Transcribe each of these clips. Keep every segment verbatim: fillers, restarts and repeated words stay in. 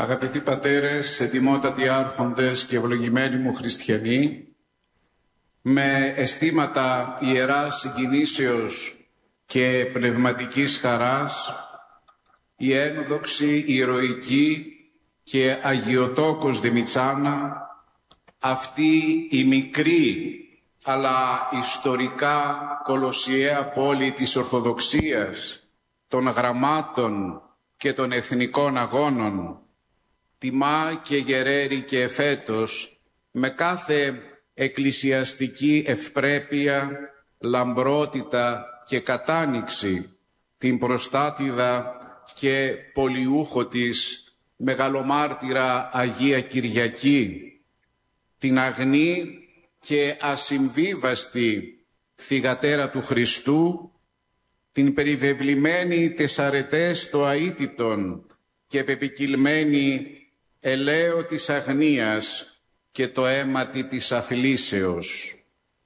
Αγαπητοί πατέρες, ετοιμότατοι άρχοντες και ευλογημένοι μου χριστιανοί, με αισθήματα ιεράς συγκινήσεως και πνευματικής χαράς, η ένδοξη, η ηρωική και αγιοτόκος Δημητσάνα, αυτή η μικρή αλλά ιστορικά κολοσιαία πόλη της Ορθοδοξίας, των γραμμάτων και των εθνικών αγώνων, τιμά και γεραίρει και εφέτος με κάθε εκκλησιαστική ευπρέπεια, λαμπρότητα και κατάνοιξη την προστάτηδα και πολιούχο της μεγαλομάρτυρα Αγία Κυριακή, την αγνή και ασυμβίβαστη θυγατέρα του Χριστού, την περιβεβλημένη τεσσαρετές το αίτητον και πεπικυλμένη ελαίο της αγνίας και το αίματι της αθλήσεως.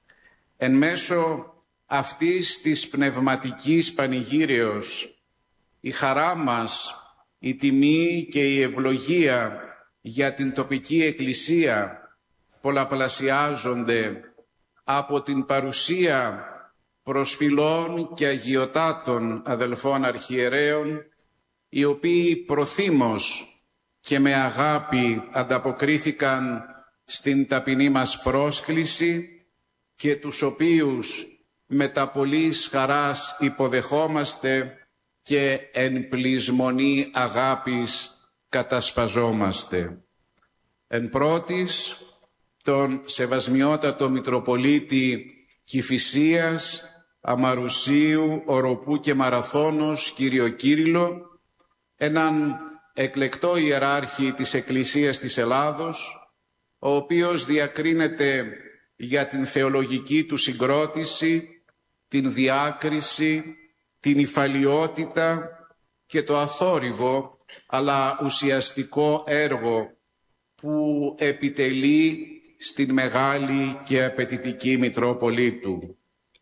Εν μέσω αυτής της πνευματικής πανηγύρεως, η χαρά μας, η τιμή και η ευλογία για την τοπική εκκλησία πολλαπλασιάζονται από την παρουσία προσφυλών και αγιοτάτων αδελφών αρχιερέων, οι οποίοι προθύμως και με αγάπη ανταποκρίθηκαν στην ταπεινή μας πρόσκληση και τους οποίους με τα πολλής χαράς υποδεχόμαστε και εν πλεισμονή αγάπης κατασπαζόμαστε. Εν πρώτης, τον Σεβασμιότατο Μητροπολίτη Κηφισίας, Αμαρουσίου, Οροπού και Μαραθώνος, κύριο Κύριλλο, έναν εκλεκτό ιεράρχη της Εκκλησίας της Ελλάδος, ο οποίος διακρίνεται για την θεολογική του συγκρότηση, την διάκριση, την υφαλιότητα και το αθόρυβο αλλά ουσιαστικό έργο που επιτελεί στην μεγάλη και απαιτητική Μητρόπολη του.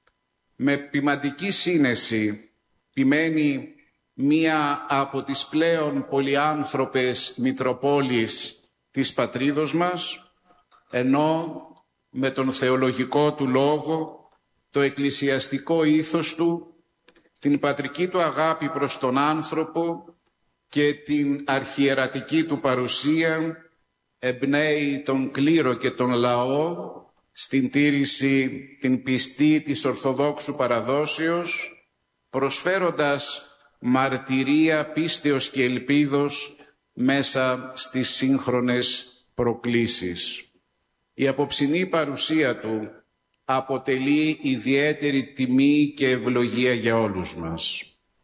Με ποιμαντική σύνεση ποιμένη μία από τις πλέον πολυάνθρωπες Μητροπόλεις της πατρίδος μας, ενώ με τον θεολογικό του λόγο, το εκκλησιαστικό ήθος του, την πατρική του αγάπη προς τον άνθρωπο και την αρχιερατική του παρουσία, εμπνέει τον κλήρο και τον λαό στην τήρηση την πιστή της Ορθοδόξου παραδόσεως, προσφέροντας μαρτυρία πίστεως και ελπίδος μέσα στις σύγχρονες προκλήσεις. Η απόψινή παρουσία του αποτελεί ιδιαίτερη τιμή και ευλογία για όλους μας.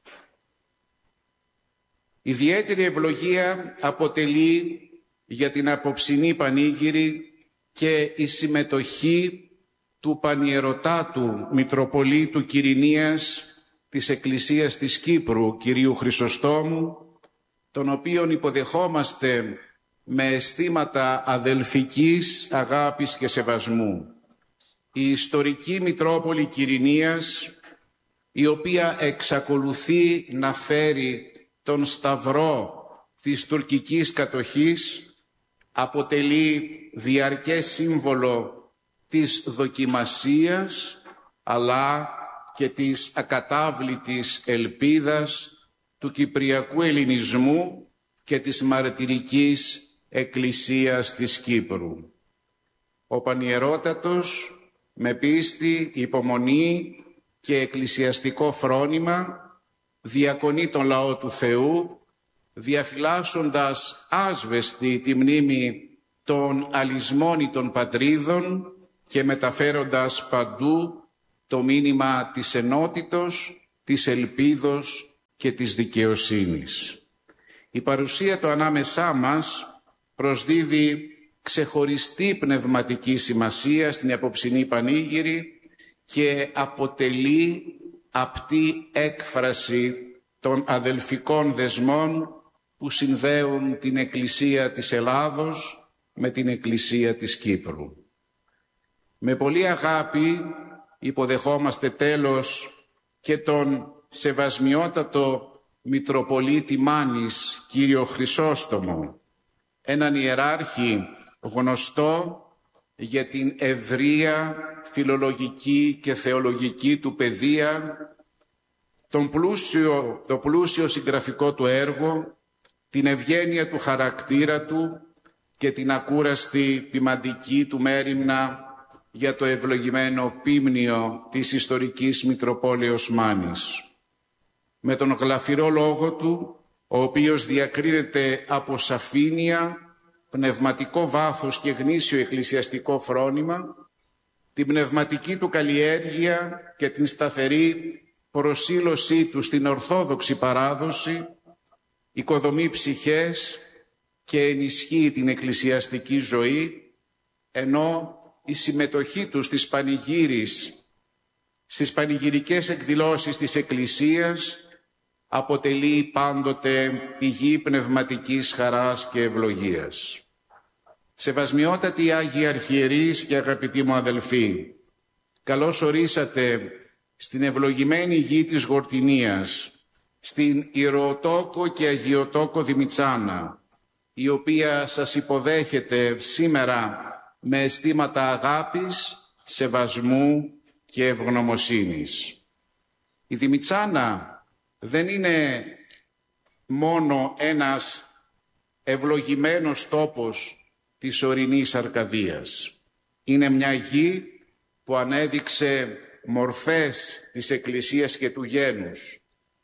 Ιδιαίτερη ευλογία αποτελεί για την απόψινή πανήγυρη και η συμμετοχή του Πανιερωτάτου Μητροπολίτου Κυρηνίας της Εκκλησίας της Κύπρου, Κυρίου Χρυσοστόμου, τον οποίον υποδεχόμαστε με αισθήματα αδελφικής αγάπης και σεβασμού. Η ιστορική Μητρόπολη Κυρηνίας, η οποία εξακολουθεί να φέρει τον σταυρό της τουρκικής κατοχής, αποτελεί διαρκές σύμβολο της δοκιμασίας αλλά και της ακατάβλητης ελπίδας του κυπριακού ελληνισμού και της μαρτυρικής εκκλησίας της Κύπρου. Ο Πανιερότατος με πίστη, υπομονή και εκκλησιαστικό φρόνημα διακονεί τον λαό του Θεού, διαφυλάσσοντας άσβεστη τη μνήμη των αλυσμόνητων πατρίδων και μεταφέροντας παντού το μήνυμα της ενότητος, της ελπίδος και της δικαιοσύνης. Η παρουσία του ανάμεσά μας προσδίδει ξεχωριστή πνευματική σημασία στην απόψινή πανήγυρη και αποτελεί απτή έκφραση των αδελφικών δεσμών που συνδέουν την Εκκλησία της Ελλάδος με την Εκκλησία της Κύπρου. Με πολύ αγάπη υποδεχόμαστε τέλος και τον Σεβασμιότατο Μητροπολίτη Μάνης, κύριο Χρυσόστομο, έναν ιεράρχη γνωστό για την ευρεία φιλολογική και θεολογική του παιδεία, τον πλούσιο, το πλούσιο συγγραφικό του έργο, την ευγένεια του χαρακτήρα του και την ακούραστη ποιμαντική του μέριμνα για το ευλογημένο πίμνιο της ιστορικής Μητροπόλεως Μάνης. Με τον γλαφυρό λόγο του, ο οποίος διακρίνεται από σαφήνεια, πνευματικό βάθος και γνήσιο εκκλησιαστικό φρόνημα, την πνευματική του καλλιέργεια και την σταθερή προσήλωσή του στην ορθόδοξη παράδοση, οικοδομεί ψυχές και ενισχύει την εκκλησιαστική ζωή, ενώ η συμμετοχή του στις πανηγύρις, στις πανηγυρικές εκδηλώσεις της Εκκλησίας αποτελεί πάντοτε πηγή πνευματικής χαράς και ευλογίας. Σεβασμιότατοι Άγιοι Αρχιερείς και αγαπητοί μου αδελφοί, καλώς ορίσατε στην ευλογημένη γη της Γορτινίας, στην Ιεροτόκο και Αγιοτόκο Δημητσάνα, η οποία σας υποδέχεται σήμερα με αισθήματα αγάπης, σεβασμού και ευγνωμοσύνης. Η Δημητσάνα δεν είναι μόνο ένας ευλογημένος τόπος της ορεινής Αρκαδίας. Είναι μια γη που ανέδειξε μορφές της Εκκλησίας και του γένους,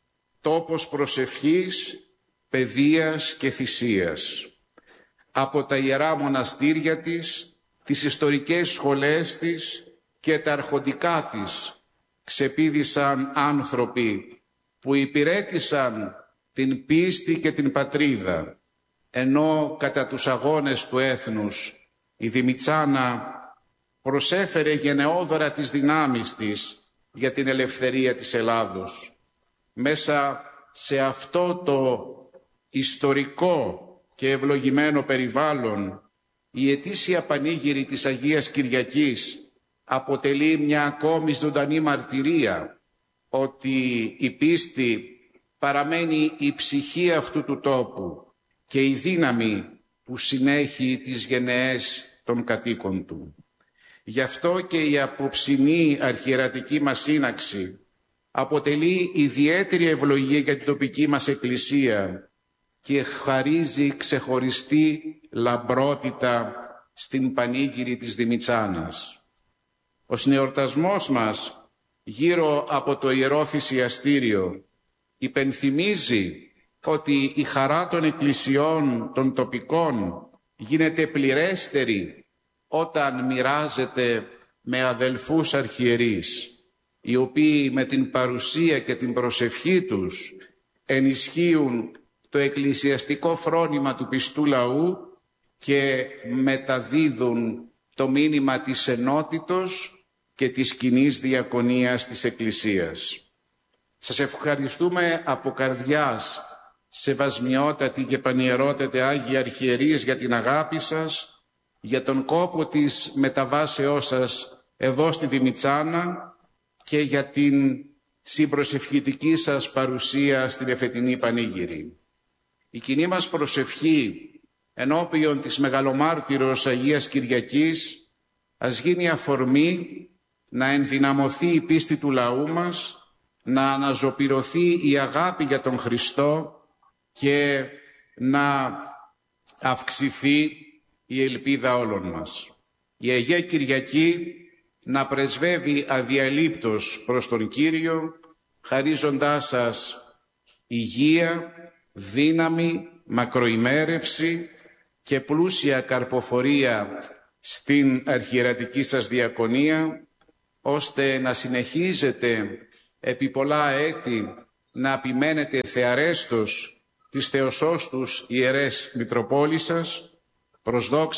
τόπος προσευχής, παιδείας και θυσίας. Από τα ιερά μοναστήρια της, τις ιστορικές σχολές της και τα αρχοντικά της ξεπήδησαν άνθρωποι που υπηρέτησαν την πίστη και την πατρίδα, ενώ κατά τους αγώνες του έθνους η Δημητσάνα προσέφερε γενναιόδωρα τις δυνάμεις της για την ελευθερία της Ελλάδος. Μέσα σε αυτό το ιστορικό και ευλογημένο περιβάλλον, η ετήσια πανήγυρη της Αγίας Κυριακής αποτελεί μια ακόμη ζωντανή μαρτυρία ότι η πίστη παραμένει η ψυχή αυτού του τόπου και η δύναμη που συνέχει τις γενναίες των κατοίκων του. Γι' αυτό και η απόψινή αρχιερατική μας σύναξη αποτελεί ιδιαίτερη ευλογία για την τοπική μας Εκκλησία και χαρίζει ξεχωριστή λαμπρότητα στην πανήγυρη της Δημητσάνας. Ο συνεορτασμός μας γύρω από το Ιερό Θυσιαστήριο υπενθυμίζει ότι η χαρά των εκκλησιών των τοπικών γίνεται πληρέστερη όταν μοιράζεται με αδελφούς αρχιερείς, οι οποίοι με την παρουσία και την προσευχή τους ενισχύουν το εκκλησιαστικό φρόνημα του πιστού λαού και μεταδίδουν το μήνυμα της ενότητος και της κοινής διακονίας της Εκκλησίας. Σας ευχαριστούμε από καρδιάς, σεβασμιότατοι και πανιερότατε Άγιοι Αρχιερείς, για την αγάπη σας, για τον κόπο της μεταβάσεώς σας εδώ στη Δημητσάνα και για την συμπροσευχητική σας παρουσία στην εφετινή πανήγυρη. Η κοινή μας προσευχή ενώπιον της μεγαλομάρτυρος Αγίας Κυριακής ας γίνει αφορμή να ενδυναμωθεί η πίστη του λαού μας, να αναζωπυρωθεί η αγάπη για τον Χριστό και να αυξηθεί η ελπίδα όλων μας. Η Αγία Κυριακή να πρεσβεύει αδιαλείπτως προς τον Κύριο, χαρίζοντάς σας υγεία, δύναμη, μακροημέρευση και πλούσια καρποφορία στην αρχιερατική σας διακονία, ώστε να συνεχίζετε επί πολλά έτη να επιμένετε θεαρέστος τις θεοσώστους ιερές Μητροπόλισσας, προς δόξα